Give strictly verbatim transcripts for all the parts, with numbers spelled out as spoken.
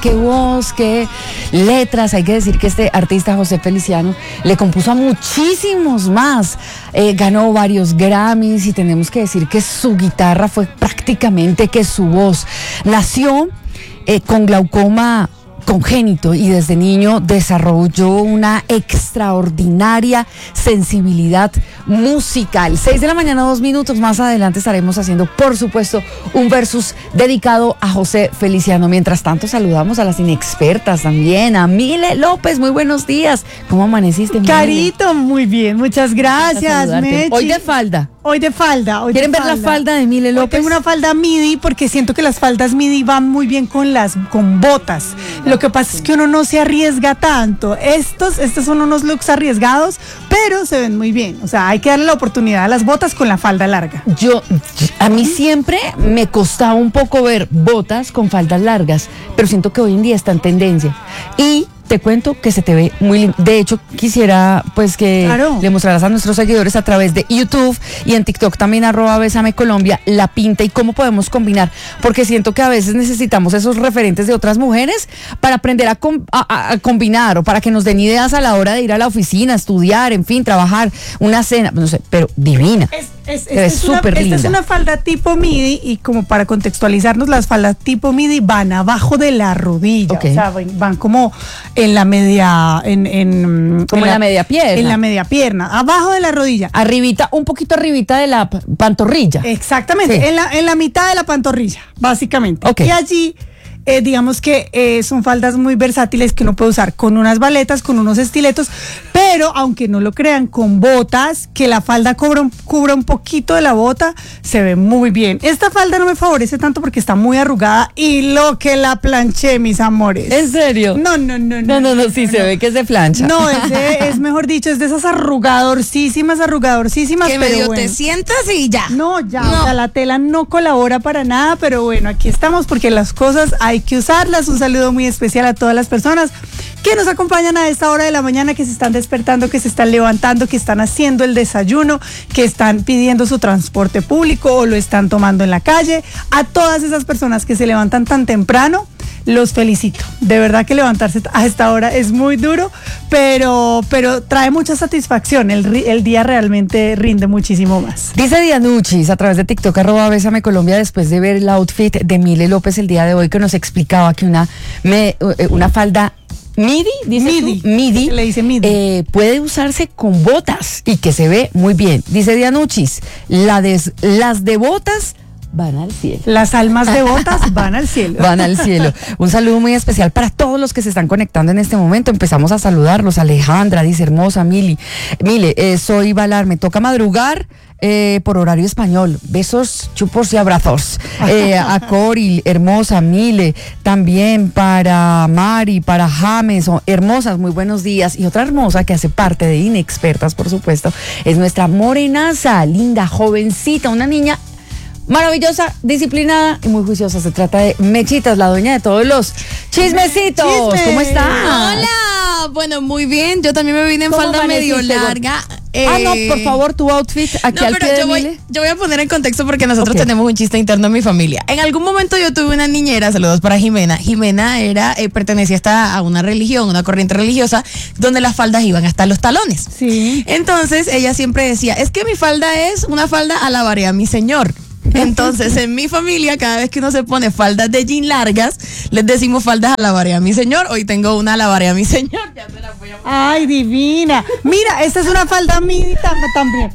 qué voz, qué letras. Hay que decir que este artista José Feliciano le compuso a muchísimos más, eh, ganó varios Grammys y tenemos que decir que su guitarra fue prácticamente que su voz. Nació eh, con glaucoma congénito y desde niño desarrolló una extraordinaria sensibilidad musical. seis de la mañana, dos minutos. Más adelante estaremos haciendo, por supuesto, un versus dedicado a José Feliciano. Mientras tanto, saludamos a las inexpertas también, a Mile López. Muy buenos días. ¿Cómo amaneciste, Mile? Carito, muy bien, muchas gracias, Mechi. Hoy de falda. Hoy de falda. Hoy ¿Quieren de ver falda. la falda de Mile López? Hoy tengo una falda midi porque siento que las faldas midi van muy bien con las con botas. Lo que pasa es que uno no se arriesga tanto. Estos, estos son unos looks arriesgados, pero se ven muy bien. O sea, hay que darle la oportunidad a las botas con la falda larga. Yo, a mí siempre me costaba un poco ver botas con faldas largas, pero siento que hoy en día está en tendencia. Y te cuento que se te ve muy lindo. De hecho, quisiera pues que claro. le mostraras a nuestros seguidores a través de YouTube y en TikTok también arroba Bésame Colombia la pinta y cómo podemos combinar, porque siento que a veces necesitamos esos referentes de otras mujeres para aprender a, com a, a combinar o para que nos den ideas a la hora de ir a la oficina, estudiar, en fin, trabajar, una cena, no sé, pero divina. Es, es, es, es súper linda. Esta es una falda tipo midi y como para contextualizarnos, las faldas tipo midi van abajo de la rodilla. Okay. O sea, van, van como en la media, en, en como en la, la media pierna. En la media pierna, abajo de la rodilla. Arribita, un poquito arribita de la pantorrilla. Exactamente, sí. en, la, en la mitad de la pantorrilla, básicamente. Okay. Y allí, eh, digamos que eh, son faldas muy versátiles que uno puede usar con unas baletas, con unos estiletos, pero aunque no lo crean, con botas, que la falda cubra un, cubra un poquito de la bota, se ve muy bien. Esta falda no me favorece tanto porque está muy arrugada y lo que la planché, mis amores. ¿En serio? No, no, no. No, no, no, no sí no, se no. ve que es de plancha. No, es, de, es mejor dicho, es de esas arrugadorcísimas, arrugadorcísimas. Que pero medio bueno. te sientas y ya. No, ya, no. o sea, la tela no colabora para nada, pero bueno, aquí estamos porque las cosas hay que usarlas. Un saludo muy especial a todas las personas que nos acompañan a esta hora de la mañana, que se están despertando, que se están levantando, que están haciendo el desayuno, que están pidiendo su transporte público o lo están tomando en la calle. A todas esas personas que se levantan tan temprano, los felicito. De verdad que levantarse a esta hora es muy duro, pero, pero trae mucha satisfacción. El, el día realmente rinde muchísimo más. Dice Dianuchis a través de TikTok, arroba Bésame Colombia, después de ver el outfit de Mile López el día de hoy, que nos explicaba que una, me, una falda midi, dice midi, tú, midi, le dice midi. Eh, puede usarse con botas y que se ve muy bien. Dice Dianuchis, la des, las de botas van al cielo. Las almas devotas van al cielo. Van al cielo. Un saludo muy especial para todos los que se están conectando en este momento. Empezamos a saludarlos. Alejandra dice, hermosa, Mili. Mile, eh, soy Valar, me toca madrugar eh, por horario español. Besos, chupos y abrazos. Eh, a Cori, hermosa, Mile. También para Mari, para James. Oh, hermosas, muy buenos días. Y otra hermosa que hace parte de Inexpertas, por supuesto, es nuestra morenaza, linda, jovencita, una niña maravillosa, disciplinada y muy juiciosa. Se trata de Mechitas, la dueña de todos los chismecitos. Chisme. ¿Cómo estás? Hola, bueno, muy bien. Yo también me vine en falda medio larga. Eh, ah, no, por favor, tu outfit aquí no, al pero pie de yo voy, Mile. yo voy a poner en contexto porque nosotros Okay. tenemos un chiste interno en mi familia. En algún momento yo tuve una niñera, saludos para Jimena. Jimena era, eh, pertenecía hasta a una religión, una corriente religiosa, donde las faldas iban hasta los talones. Sí. Entonces ella siempre decía, es que mi falda es una falda alabaré a mi señor. Entonces, en mi familia, cada vez que uno se pone faldas de jean largas, les decimos faldas alabaré a mi señor. Hoy tengo una alabaré a mi señor. Ya te la voy a mostrar. Ay, divina. Mira, esta es una falda midi también.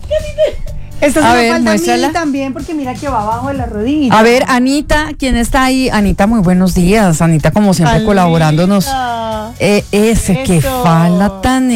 Esta es A una ver, falda muéstrala. midi también porque mira que va abajo de la rodilla. A ver, Anita, ¿quién está ahí? Anita, muy buenos días. Anita, como siempre, Alita. colaborándonos. Eh, ese, qué Eso. falda tan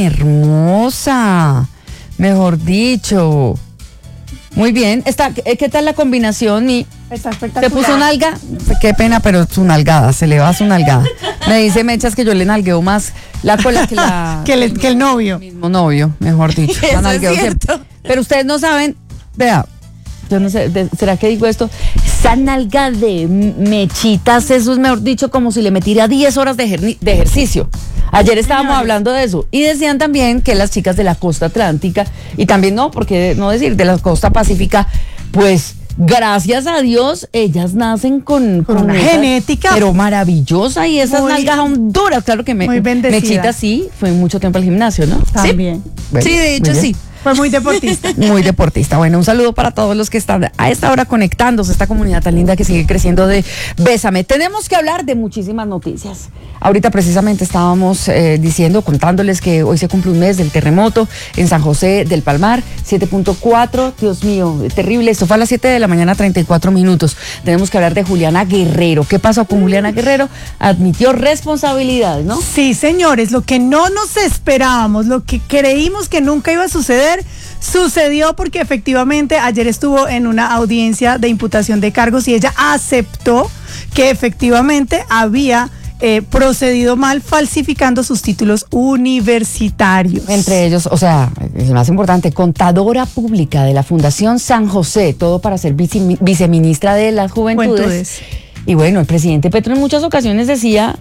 hermosa. Mejor dicho. Muy bien. Está, ¿qué tal la combinación? Y Está ¿te espectacular. puso nalga? Qué pena, pero su nalgada, se le va su nalgada. Me dice Mechas que yo le nalgueo más la cola que la que, el, que el novio. mismo novio, mejor dicho. La Eso es nalgueo cierto. siempre. Pero ustedes no saben, vea, yo no sé, de, ¿será que digo esto? Esa nalga de Mechitas, eso es mejor dicho como si le metiera diez horas de, ejer, de ejercicio. Ayer estábamos Señores. hablando de eso y decían también que las chicas de la costa atlántica y también no, porque no decir de la costa pacífica, pues gracias a Dios, ellas nacen con, Con una esa- genética. pero maravillosa, y esas Muy- nalgas son duras. Claro que me, muy bendecida. Mechita sí, fue mucho tiempo al gimnasio, ¿no? También. Bueno, Sí, de muy hecho bien. sí. Fue muy deportista. Muy deportista. Bueno, un saludo para todos los que están a esta hora conectándose, esta comunidad tan linda que sigue creciendo de Bésame. Tenemos que hablar de muchísimas noticias. Ahorita precisamente estábamos eh, diciendo, contándoles que hoy se cumple un mes del terremoto en San José del Palmar, siete punto cuatro, Dios mío, terrible. Esto fue a las siete de la mañana, treinta y cuatro minutos. Tenemos que hablar de Juliana Guerrero. ¿Qué pasó con Juliana Guerrero? Admitió responsabilidades, ¿no? Sí, señores, lo que no nos esperábamos, lo que creímos que nunca iba a suceder, sucedió, porque efectivamente ayer estuvo en una audiencia de imputación de cargos y ella aceptó que efectivamente había eh, procedido mal falsificando sus títulos universitarios. Entre ellos, o sea, el más importante, contadora pública de la Fundación San José, todo para ser vice- viceministra de las Juventudes. Juventudes. Y bueno, el presidente Petro en muchas ocasiones decía,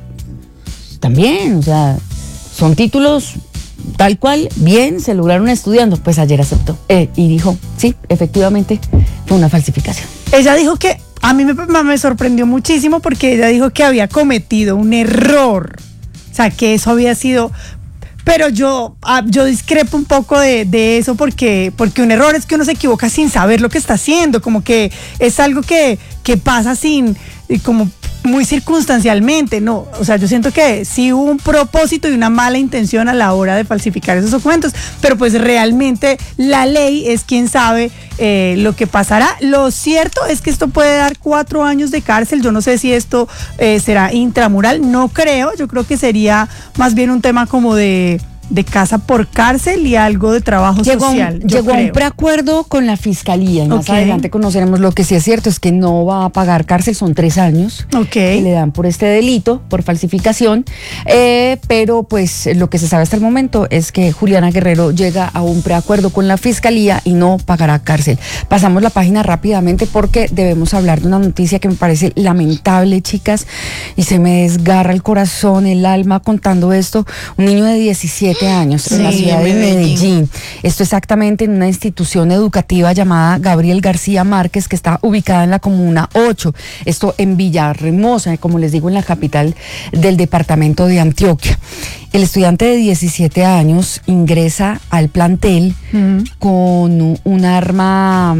también, o sea, son títulos tal cual, bien, se lograron estudiando. Pues ayer aceptó eh, y dijo, sí, efectivamente, fue una falsificación. Ella dijo que, a mí me, me sorprendió muchísimo, porque ella dijo que había cometido un error, o sea, que eso había sido, pero yo, ah, yo discrepo un poco de, de eso, porque, porque un error es que uno se equivoca sin saber lo que está haciendo, como que es algo que, que pasa sin, eh, como muy circunstancialmente, no, o sea, yo siento que sí hubo un propósito y una mala intención a la hora de falsificar esos documentos, pero pues realmente la ley es quien sabe eh, lo que pasará. Lo cierto es que esto puede dar cuatro años de cárcel. Yo no sé si esto eh, será intramural, no creo, yo creo que sería más bien un tema como de de casa por cárcel y algo de trabajo Llegó, a un- social. yo llegó a un creo. preacuerdo con la fiscalía y más Ok. adelante conoceremos. Lo que sí es cierto es que no va a pagar cárcel, son tres años Ok. que le dan por este delito, por falsificación, eh, pero pues lo que se sabe hasta el momento es que Juliana Guerrero llega a un preacuerdo con la fiscalía y no pagará cárcel. Pasamos la página rápidamente porque debemos hablar de una noticia que me parece lamentable, chicas, y se me desgarra el corazón, el alma contando esto. Un niño de diecisiete años en la Sí, ciudad de Medellín. Medellín. Esto exactamente en una institución educativa llamada Gabriel García Márquez, que está ubicada en la comuna ocho. Esto en Villahermosa, como les digo, en la capital del departamento de Antioquia. El estudiante de diecisiete años ingresa al plantel Mm. con un arma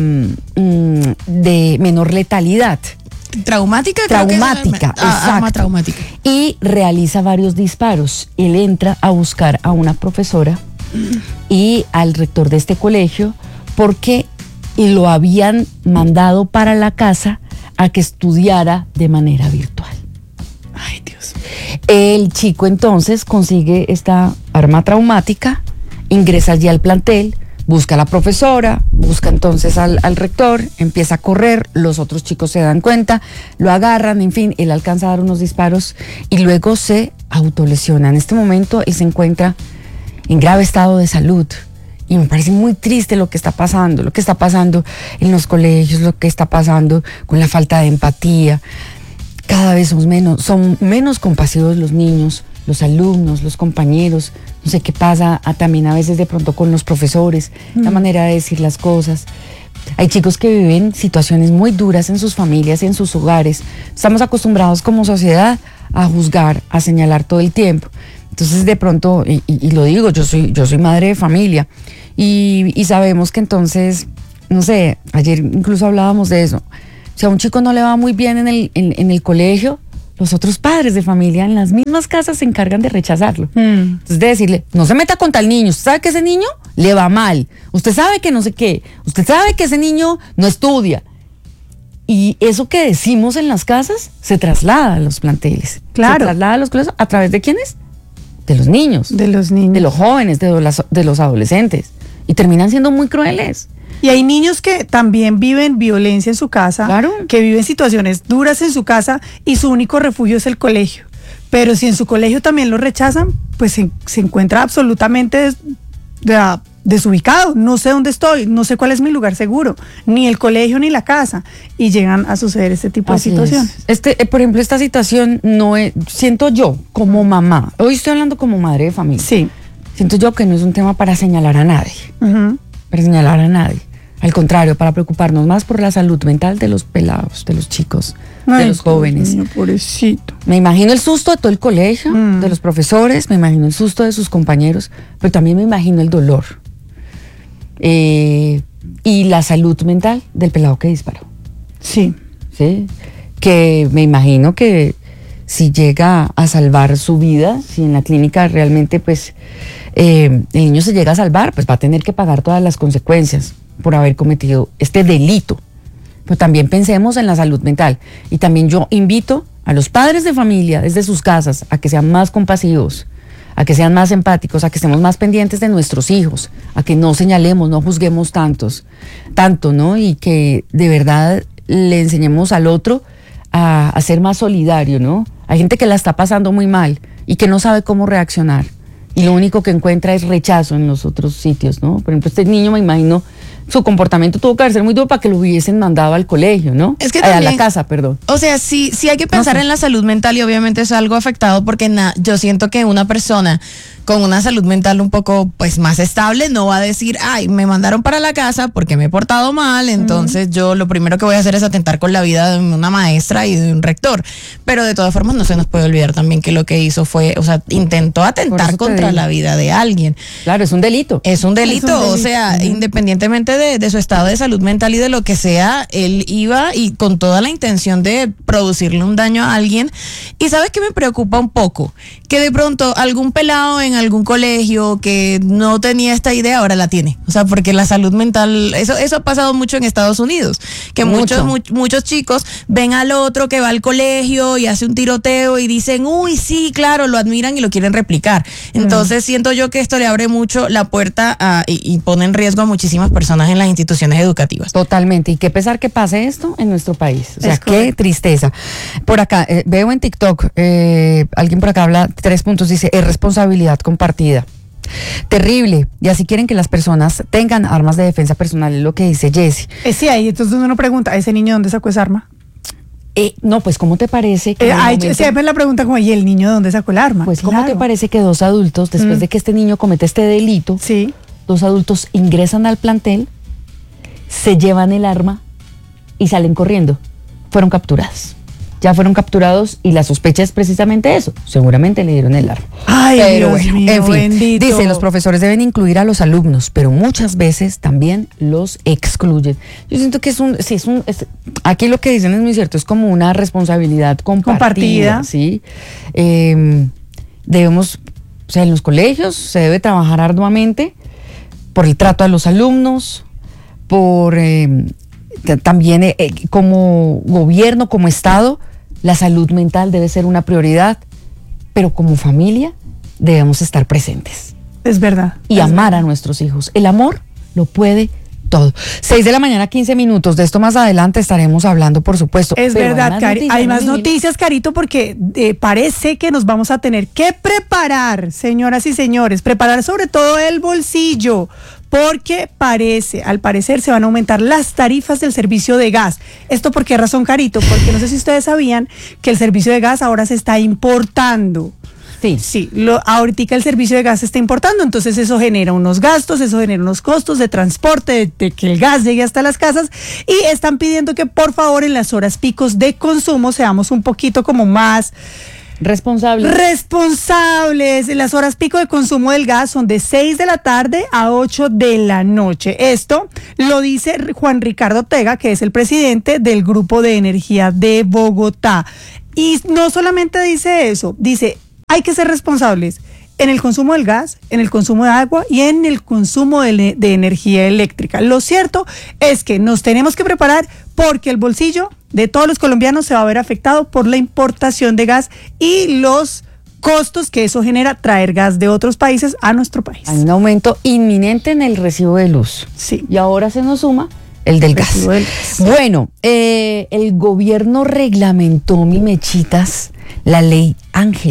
mm, de menor letalidad. Traumática, creo que es la- Traumática, ah, arma exacto. traumática. Y realiza varios disparos. Él entra a buscar a una profesora y al rector de este colegio porque lo habían mandado para la casa a que estudiara de manera virtual. Ay, Dios. El chico entonces consigue esta arma traumática, ingresa allí al plantel, busca a la profesora, busca entonces al, al rector, empieza a correr, los otros chicos se dan cuenta, lo agarran, en fin, él alcanza a dar unos disparos y luego se autolesiona. En este momento él se encuentra en grave estado de salud y me parece muy triste lo que está pasando, lo que está pasando en los colegios, lo que está pasando con la falta de empatía. Cada vez son menos, son menos compasivos los niños, los alumnos, los compañeros. No sé qué pasa a, también a veces de pronto con los profesores, la manera de decir las cosas. Hay chicos que viven situaciones muy duras en sus familias, en sus hogares. Estamos acostumbrados como sociedad a juzgar, a señalar todo el tiempo. Entonces de pronto, y, y- y lo digo, yo soy, yo soy madre de familia y, y sabemos que entonces, no sé, ayer incluso hablábamos de eso. Si a un chico no le va muy bien en el, en, en el colegio, los otros padres de familia en las mismas casas se encargan de rechazarlo. Mm. Entonces de decirle, no se meta con tal niño, usted sabe que ese niño le va mal, usted sabe que no sé qué, usted sabe que ese niño no estudia. Y eso que decimos en las casas se traslada a los planteles. Claro. Se traslada a los colegios, ¿a través de quiénes? De los niños, De los niños. de los jóvenes, de los, de los adolescentes. Y terminan siendo muy crueles. Y hay niños que también viven violencia en su casa, Claro. que viven situaciones duras en su casa y su único refugio es el colegio. Pero si en su colegio también lo rechazan, pues se, se encuentra absolutamente des- de- desubicado. No sé dónde estoy, no sé cuál es mi lugar seguro, ni el colegio ni la casa. Y llegan a suceder este tipo Así de situaciones. es. Este, eh, por ejemplo, esta situación no es, siento yo como mamá, hoy estoy hablando como madre de familia. Sí. Siento yo que no es un tema para señalar a nadie, Ujú. para señalar a nadie. Al contrario, para preocuparnos más por la salud mental de los pelados, de los chicos, Ay, de los jóvenes. Dios mío, pobrecito. Me imagino el susto de todo el colegio, Mm. de los profesores, me imagino el susto de sus compañeros, pero también me imagino el dolor. Eh, y la salud mental del pelado que disparó. Sí. ¿Sí? Que me imagino que si llega a salvar su vida, si en la clínica realmente pues eh, el niño se llega a salvar, pues va a tener que pagar todas las consecuencias por haber cometido este delito. Pero también pensemos en la salud mental. Y también yo invito a los padres de familia desde sus casas a que sean más compasivos, a que sean más empáticos, a que estemos más pendientes de nuestros hijos, a que no señalemos, no juzguemos tantos, tanto, ¿no? Y que de verdad le enseñemos al otro a, a ser más solidario, ¿no? Hay gente que la está pasando muy mal y que no sabe cómo reaccionar. Y lo único que encuentra es rechazo en los otros sitios, ¿no? Por ejemplo, este niño, me imagino, su comportamiento tuvo que ser muy duro para que lo hubiesen mandado al colegio, ¿no? Es que Eh, a también- la casa, perdón. O sea, sí, sí hay que pensar No sé. en la salud mental y obviamente es algo afectado porque na- yo siento que una persona con una salud mental un poco pues más estable no va a decir, ay, me mandaron para la casa porque me he portado mal, entonces yo lo primero que voy a hacer es atentar con la vida de una maestra y de un rector. Pero de todas formas no se nos puede olvidar también que lo que hizo fue, o sea, intentó Por atentar eso te contra digo. la vida de alguien. Claro, es un delito. Es un delito, Es un delito. o sea, Ujú. independientemente de, de su estado de salud mental y de lo que sea, él iba y con toda la intención de producirle un daño a alguien. Y sabes que me preocupa un poco, que de pronto algún pelado en algún colegio que no tenía esta idea ahora la tiene. O sea, porque la salud mental, eso, eso ha pasado mucho en Estados Unidos, que Mucho. muchos, mu- muchos chicos ven al otro que va al colegio y hace un tiroteo y dicen, uy, sí, claro, lo admiran y lo quieren replicar. Entonces siento yo que esto le abre mucho la puerta a- y, y pone en riesgo a muchísimas personas en las instituciones educativas. Totalmente. Y qué pesar que pase esto en nuestro país. O sea, Es qué correcto. tristeza. Por acá, eh, veo en TikTok, eh, alguien por acá habla, tres puntos, dice, es responsabilidad compartida. Terrible. Y así quieren que las personas tengan armas de defensa personal, es lo que dice Jessie. Eh, sí, ahí entonces uno pregunta, ¿ese niño dónde sacó esa arma? Eh, no, pues, ¿cómo te parece que Eh, en el ay, momento- siempre la pregunta como, ¿y el niño de dónde sacó el arma? pues, ¿cómo Claro. te parece que dos adultos, después Mm. de que este niño comete este delito, Sí. dos adultos ingresan al plantel, se llevan el arma y salen corriendo? Fueron capturados. Ya fueron capturados y la sospecha es precisamente eso. Seguramente le dieron el arma. Ay, Pero Dios bueno, mío, en fin, bendito. dice, los profesores deben incluir a los alumnos, pero muchas veces también los excluyen. Yo siento que es un, sí, es un, es- aquí lo que dicen es muy cierto, es como una responsabilidad compartida, Compartida. ¿sí? Eh, debemos, o sea, en los colegios se debe trabajar arduamente por el trato a los alumnos, por eh, t- también eh, eh, como gobierno, como Estado, la salud mental debe ser una prioridad, pero como familia debemos estar presentes Es verdad. y es amar verdad. a nuestros hijos. El amor lo puede todo. seis de la mañana, quince minutos. De esto más adelante estaremos hablando, por supuesto. Es Pero hay verdad, más Cari. noticias, Hay ¿no, más Lili? noticias, Carito, porque eh, parece que nos vamos a tener que preparar, señoras y señores, preparar sobre todo el bolsillo, porque parece, al parecer, se van a aumentar las tarifas del servicio de gas. ¿Esto por qué razón, Carito? Porque no sé si ustedes sabían que el servicio de gas ahora se está importando. Sí. Sí, lo, ahorita el servicio de gas se está importando, entonces eso genera unos gastos, eso genera unos costos de transporte, de, de que el gas llegue hasta las casas, y están pidiendo que por favor en las horas picos de consumo seamos un poquito como más Responsable. responsables. Las horas pico de consumo del gas son de seis de la tarde a ocho de la noche. Esto lo dice Juan Ricardo Ortega, que es el presidente del Grupo de Energía de Bogotá. Y no solamente dice eso, dice, hay que ser responsables en el consumo del gas, en el consumo de agua y en el consumo de, de energía eléctrica. Lo cierto es que nos tenemos que preparar porque el bolsillo de todos los colombianos se va a ver afectado por la importación de gas y los costos que eso genera traer gas de otros países a nuestro país. Hay un aumento inminente en el recibo de luz. Sí. Y ahora se nos suma el del gas. Recibo del gas. Bueno, eh, el gobierno reglamentó, mi mechitas, la ley Ángel.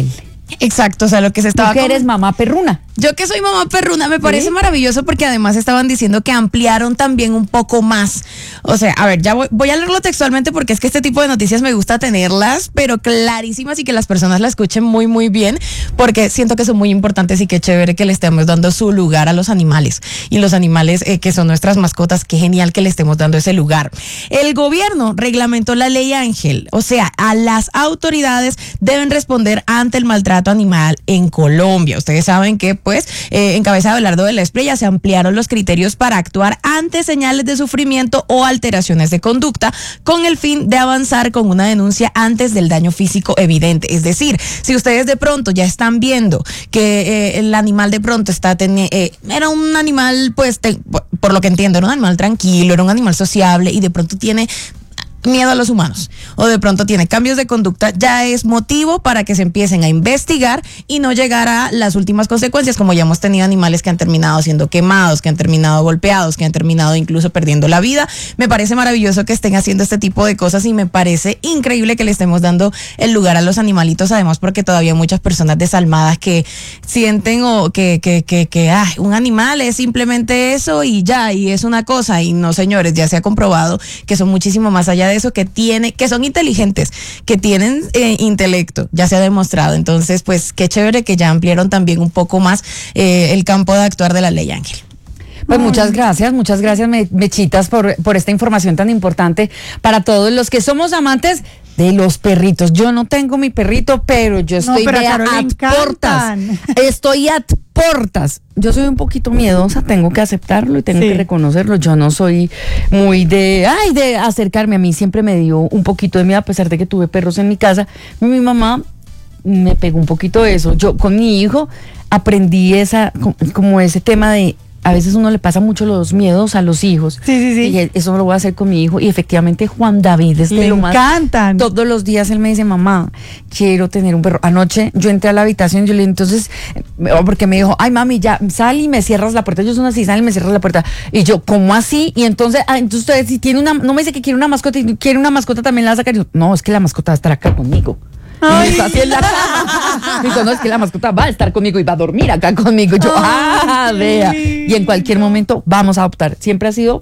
Exacto, o sea, lo que se estaba... ¿Tú que eres mamá perruna? Yo que soy mamá perruna, me parece ¿Sí? maravilloso porque además estaban diciendo que ampliaron también un poco más. O sea, a ver, ya voy, voy a leerlo textualmente porque es que este tipo de noticias me gusta tenerlas, pero clarísimas y que las personas la escuchen muy, muy bien, porque siento que son muy importantes y qué chévere que le estemos dando su lugar a los animales. Y los animales eh, que son nuestras mascotas, qué genial que le estemos dando ese lugar. El gobierno reglamentó la ley Ángel, o sea, a las autoridades deben responder ante el maltrato animal en Colombia. Ustedes saben que pues eh, en cabeza de Abelardo de la Espriella se ampliaron los criterios para actuar ante señales de sufrimiento o alteraciones de conducta con el fin de avanzar con una denuncia antes del daño físico evidente. Es decir, si ustedes de pronto ya están viendo que eh, el animal de pronto está teniendo, eh, era un animal pues te, por, por lo que entiendo, era un animal tranquilo, era un animal sociable y de pronto tiene miedo a los humanos o de pronto tiene cambios de conducta, ya es motivo para que se empiecen a investigar y no llegar a las últimas consecuencias, como ya hemos tenido animales que han terminado siendo quemados, que han terminado golpeados, que han terminado incluso perdiendo la vida. Me parece maravilloso que estén haciendo este tipo de cosas y me parece increíble que le estemos dando el lugar a los animalitos, además porque todavía hay muchas personas desalmadas que sienten o que, que, que, que ay, un animal es simplemente eso y ya, y es una cosa, y no, señores, ya se ha comprobado que son muchísimo más allá de eso, que tiene, que son inteligentes, que tienen eh, intelecto, ya se ha demostrado. Entonces, pues qué chévere que ya ampliaron también un poco más eh, el campo de actuar de la ley Ángel. Pues muchas gracias, muchas gracias, Me- Mechitas, por, por esta información tan importante para todos los que somos amantes de los perritos. Yo no tengo mi perrito, pero yo estoy pero a de Carol le at portas. encantan. Estoy at portas. Yo soy un poquito miedosa, tengo que aceptarlo y tengo Sí. que reconocerlo. Yo no soy muy de, ay, de acercarme. A mí siempre me dio un poquito de miedo, a pesar de que tuve perros en mi casa. Mi mamá me pegó un poquito de eso. Yo con mi hijo aprendí esa, como ese tema de, a veces uno le pasa mucho los miedos a los hijos. Sí, sí, sí. Y eso lo voy a hacer con mi hijo. Y efectivamente Juan David es de Le lo más. encantan. Todos los días él me dice, mamá, quiero tener un perro. Anoche yo entré a la habitación, yo le dije, entonces, eh, porque me dijo, ay mami, ya sal y me cierras la puerta. Yo soy así, sal y me cierras la puerta. Y yo, ¿cómo así? Y entonces, ah, entonces usted si tiene una, no me dice que quiere una mascota y quiere una mascota también la va a sacar. Y yo, no, es que la mascota va a estar acá conmigo. Ay. Y está así en la cama. Y dijo, no, es que la mascota va a estar conmigo y va a dormir acá conmigo. Y yo, Ay, ah, qué vea. Y en cualquier lindo. momento vamos a adoptar. Siempre ha sido,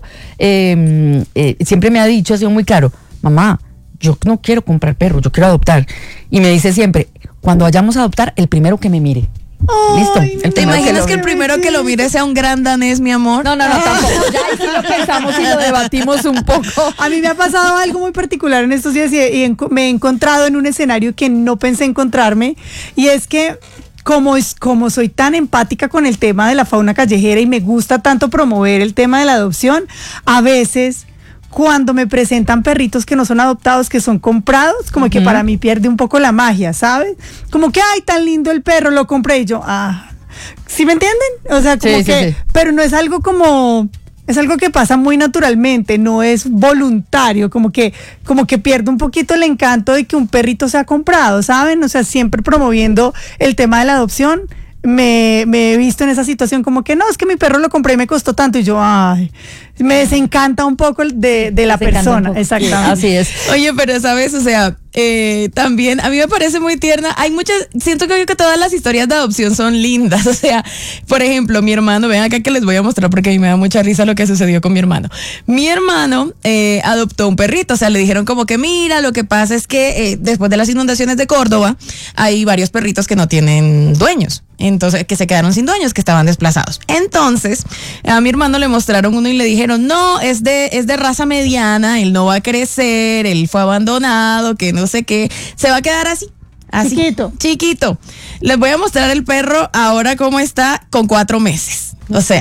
eh, eh, siempre me ha dicho, ha sido muy claro, mamá, yo no quiero comprar perro, yo quiero adoptar. Y me dice siempre, cuando vayamos a adoptar, el primero que me mire. Ay, Listo. mi El ¿Te primero imaginas lo que el mire. primero que lo mire sea un gran danés, mi amor? No, no, no, tampoco. Ya ahí sí lo pensamos y lo debatimos un poco. A mí me ha pasado algo muy particular en estos días y, y enco- me he encontrado en un escenario que no pensé encontrarme, y es que como, es, como soy tan empática con el tema de la fauna callejera y me gusta tanto promover el tema de la adopción, a veces cuando me presentan perritos que no son adoptados, que son comprados, como que para mí pierde un poco la magia, ¿sabes? Como que, ay, tan lindo el perro, lo compré y yo, ah, ¿sí me entienden? O sea, como Sí, sí, que, sí. pero no es algo como... Es algo que pasa muy naturalmente, no es voluntario, como que, como que pierde un poquito el encanto de que un perrito sea comprado, ¿saben? O sea, siempre promoviendo el tema de la adopción, me, me he visto en esa situación como que no, es que mi perro lo compré y me costó tanto, y yo, ay, me desencanta un poco el de, de la Se encanta un persona, poco. exactamente. Así es. Oye, pero sabes, o sea, eh, también a mí me parece muy tierna. Hay muchas, siento que, que todas las historias de adopción son lindas. O sea, por ejemplo, mi hermano, ven acá que les voy a mostrar porque a mí me da mucha risa lo que sucedió con mi hermano. Mi hermano eh, adoptó un perrito, o sea, le dijeron como que mira, lo que pasa es que eh, después de las inundaciones de Córdoba hay varios perritos que no tienen dueños. Entonces, que se quedaron sin dueños, que estaban desplazados. Entonces, a mi hermano le mostraron uno y le dijeron, no, es de, es de raza mediana, él no va a crecer, él fue abandonado, que no sé qué, se va a quedar así. Así, Chiquito. Chiquito. Les voy a mostrar el perro ahora cómo está con cuatro meses. O sea...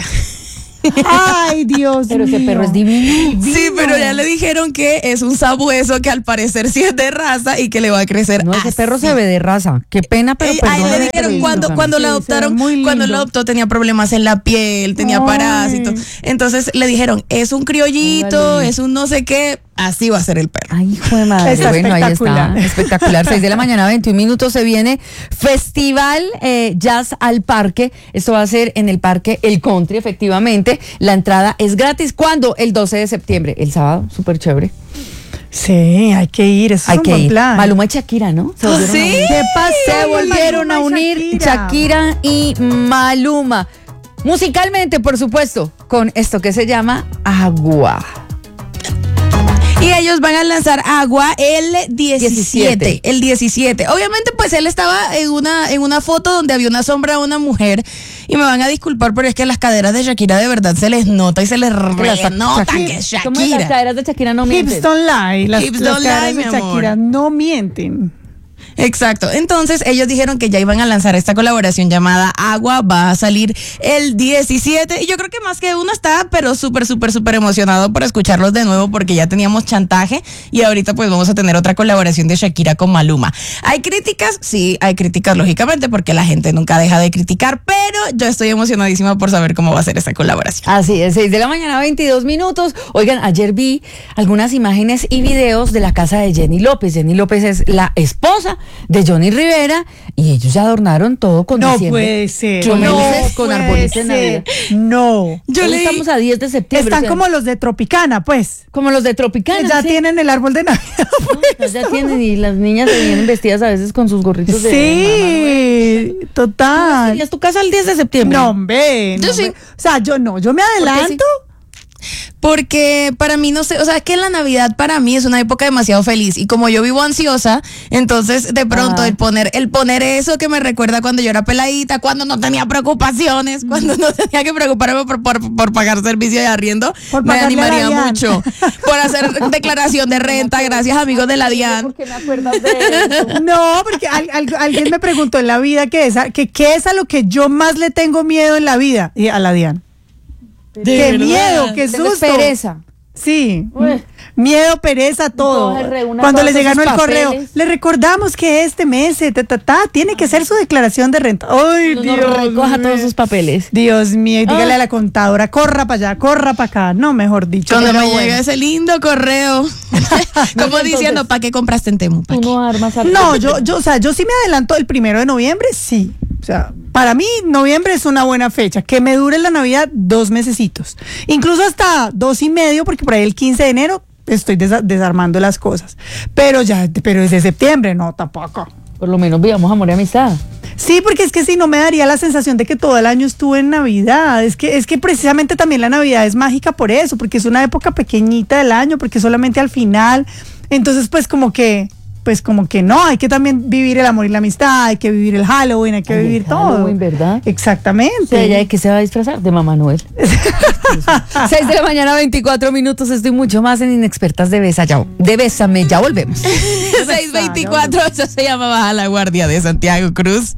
Ay, Dios Pero ese mío. perro es divino. Sí, pero ya le dijeron que es un sabueso que al parecer sí es de raza y que le va a crecer. No, ese así. perro se ve de raza. Qué pena, pero Ey, ay, perdóname, le pero dijeron cuando, discúlpame. cuando lo Sí, se ve adoptaron, muy cuando lo lindo. adoptó tenía problemas en la piel, tenía Ay. parásitos. Entonces le dijeron, es un criollito, Órale. es un no sé qué, así va a ser el perro. Ay, hijo de madre. Está Bueno, ahí está. espectacular. Espectacular. seis de la mañana, veintiún minutos. Se viene Festival eh, Jazz al Parque. Esto va a ser en el Parque El Country, efectivamente. La entrada es gratis. ¿Cuándo? El doce de septiembre. El sábado. Súper chévere. Sí, hay que ir, eso Hay es un que buen ir. plan. Maluma y Shakira, ¿no? Se volvieron ¿Sí? a unir. ¿Qué pasó? Se volvieron a Maluma y unir Shakira. Shakira y Maluma. Musicalmente, por supuesto, con esto que se llama Agua. Y ellos van a lanzar Agua el diecisiete, diecisiete. el diecisiete. Obviamente, pues él estaba en una, en una foto donde había una sombra de una mujer. Y me van a disculpar, pero es que las caderas de Shakira de verdad se les nota y se les renota que es ¿Cómo es? Las Shakira. caderas de Shakira no mienten. Hips don't lie. Las, Hips las don't caras lie, de mi amor. Shakira no mienten. Exacto. Entonces ellos dijeron que ya iban a lanzar esta colaboración llamada Agua, va a salir el diecisiete y yo creo que más que uno está pero súper, súper, súper emocionado por escucharlos de nuevo porque ya teníamos Chantaje y ahorita pues vamos a tener otra colaboración de Shakira con Maluma. ¿Hay críticas? Sí, hay críticas lógicamente porque la gente nunca deja de criticar, pero yo estoy emocionadísima por saber cómo va a ser esta colaboración. Así es, seis de la mañana, veintidós minutos. Oigan, ayer vi algunas imágenes y videos de la casa de Jenny López. Jenny López es la esposa de Johnny Rivera y ellos ya adornaron todo con No diciembre. puede ser. Con no luces, con puede arbolitos de ser. Navidad. No. Yo Hoy leí- estamos a diez de septiembre. Están o sea, como los de Tropicana, pues. como los de Tropicana. Ya sí. tienen el árbol de Navidad. No, ya tienen y las niñas se vienen vestidas a veces con sus gorritos de Sí, total. ¿Y es tu casa el diez de septiembre? No, hombre. Yo no, sí. hombre. O sea, yo no, yo me adelanto. Porque para mí, no sé, o sea, es que la Navidad para mí es una época demasiado feliz y como yo vivo ansiosa, entonces de pronto Ah. el poner el poner eso que me recuerda cuando yo era peladita, cuando no tenía preocupaciones, cuando no tenía que preocuparme por, por, por pagar servicio de arriendo, Por me pagarle a la animaría DIAN. mucho por hacer declaración de renta, gracias amigos de la DIAN. ¿Por qué me acuerdas de eso? No, porque al- al- alguien me preguntó en la vida qué es, a- que qué es a lo que yo más le tengo miedo en la vida. Y a la Diana. Qué verdad. miedo, qué Tienes susto. pereza. Sí. Uy. Miedo, pereza, todo. Coge, reúna Cuando todos le llegaron el esos correo, papeles. le recordamos que este mes eh, ta, ta, ta, tiene que hacer su declaración de renta. Ay, Uno Dios recoja mío. todos sus papeles. Dios mío, y dígale Ah. a la contadora, corra para allá, corra para acá. No, mejor dicho. Cuando pero me bueno. llega ese lindo correo, como entonces, diciendo, ¿para qué compraste en Temu? ¿Pa' Tú qué?" no armas al- No, yo, yo, o sea, yo sí me adelanto el primero de noviembre, sí. O sea, para mí noviembre es una buena fecha. Que me dure la Navidad dos mesecitos. Incluso hasta dos y medio, porque por ahí el quince de enero estoy desa- desarmando las cosas. Pero ya, pero desde septiembre, no, tampoco. Por lo menos vivamos amor y amistad. Sí, porque es que si no me daría la sensación de que todo el año estuve en Navidad. Es que, es que precisamente también la Navidad es mágica por eso, porque es una época pequeñita del año, porque solamente al final. Entonces, pues como que, pues como que no, hay que también vivir el amor y la amistad, hay que vivir el Halloween, hay que Ay, el vivir todo. Halloween, ¿verdad? Exactamente. O sea, ¿ella de qué se va a disfrazar? De Mamá Noel. seis de la mañana, veinticuatro minutos. Estoy mucho más en Inexpertas de Besa. Ya, de Bésame, ya volvemos. seis veinticuatro, eso se llama Baja la Guardia de Santiago Cruz.